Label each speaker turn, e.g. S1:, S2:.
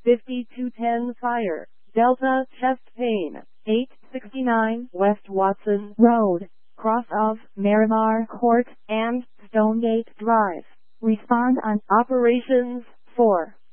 S1: 5210 Fire, Delta Chest Pain, 869 West Watson Road, cross of Miramar Court and Stonegate Drive. Respond on operations 4.